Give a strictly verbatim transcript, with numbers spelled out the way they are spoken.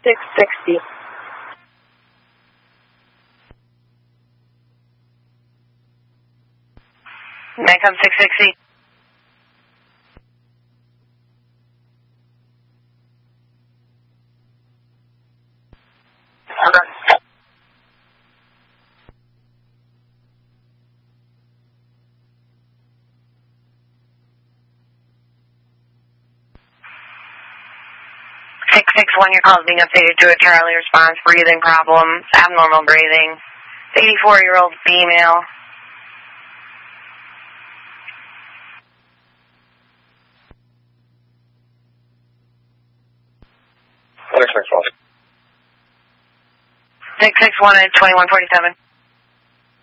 six sixty. Mancom six sixty. six six one, your call is being updated to a Charlie response. Breathing problems, abnormal breathing. eighty-four-year-old female. six six one at twenty-one forty-seven.